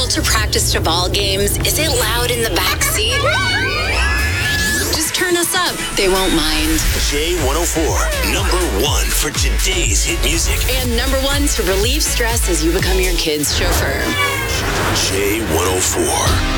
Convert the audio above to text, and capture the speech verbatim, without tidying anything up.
girl to practice to ball games? Is it loud in the back seat? Just turn us up. They won't mind. J one oh four, number one for today's hit music. And number one to relieve stress as you become your kid's chauffeur. J one oh four.